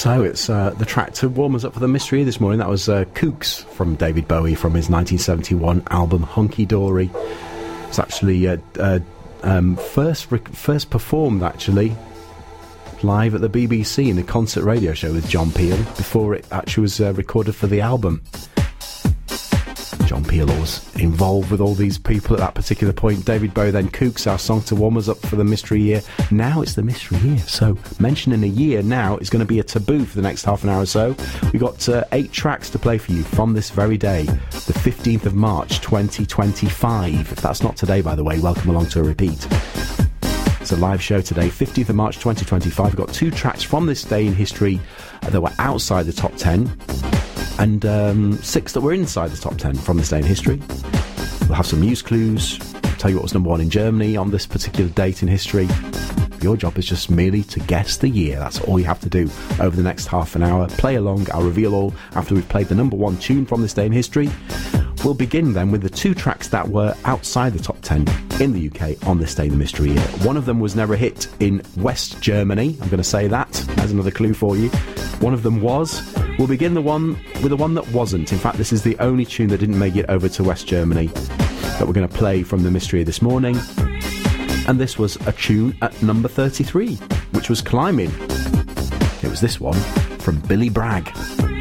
So it's the track to warm us up for the mystery this morning. That was Kooks from David Bowie from his 1971 album Hunky Dory. It's actually first performed actually live at the BBC in a concert radio show with John Peel before it actually was recorded for the album. John Peel was involved with all these people at that particular point. David Bowie, then Kooks, our song to warm us up for the mystery year. Now it's the mystery year, so mentioning a year now is going to be a taboo for the next half an hour or so. We've got 8 tracks to play for you from this very day, the 15th of March 2025. If that's not today, by the way, welcome along to a repeat. It's a live show today, 15th of March 2025. We've got 2 tracks from this day in history that were outside the top 10. And 6 that were inside the top 10 from this day in history. We'll have some news clues, tell you what was number 1 in Germany on this particular date in history. Your job is just merely to guess the year. That's all you have to do over the next half an hour. Play along, I'll reveal all after we've played the number 1 tune from this day in history. We'll begin then with the 2 tracks that were outside the top 10 in the UK on this day in the mystery year. One of them was never a hit in West Germany. I'm going to say that. There's another clue for you. One of them was. We'll begin with the one that wasn't. In fact, this is the only tune that didn't make it over to West Germany that we're going to play from the mystery this morning. And this was a tune at number 33, which was Climbing. It was this one from Billy Bragg.